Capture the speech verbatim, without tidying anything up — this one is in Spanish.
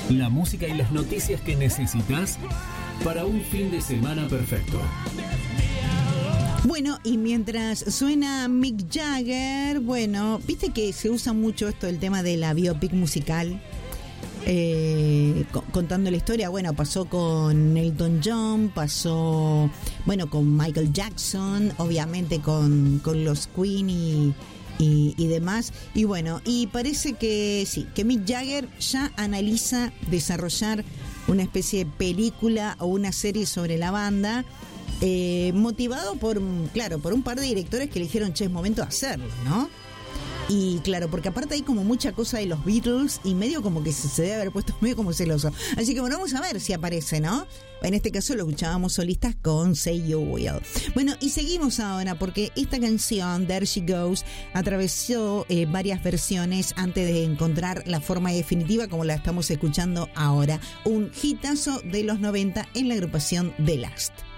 La música y las noticias que necesitas para un fin de semana perfecto. Bueno, y mientras suena Mick Jagger, bueno, viste que se usa mucho esto del tema de la biopic musical, eh, co- contando la historia. Bueno, pasó con Elton John, pasó, bueno, con Michael Jackson, obviamente con, con los Queen y, y, y demás. Y bueno, y parece que sí, que Mick Jagger ya analiza desarrollar una especie de película o una serie sobre la banda. Eh, motivado por, claro, por un par de directores que le dijeron, che, es momento de hacerlo, ¿no? Y claro, porque aparte hay como mucha cosa de los Beatles y medio como que se, se debe haber puesto medio como celoso. Así que bueno, vamos a ver si aparece, ¿no? En este caso lo escuchábamos solistas con Say You Will. Bueno, y seguimos ahora porque esta canción, There She Goes, atravesó eh, varias versiones antes de encontrar la forma definitiva como la estamos escuchando ahora. Un hitazo de los noventa en la agrupación The Last.